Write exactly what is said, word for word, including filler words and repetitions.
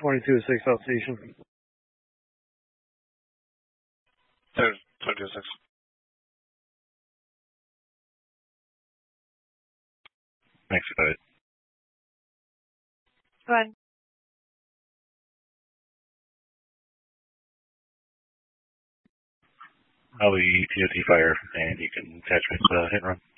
twenty-two to six South Station. There's twenty-two to six. Thanks, go ahead. Go ahead. I'll be T O T fire, and you can catch me with the hit and run.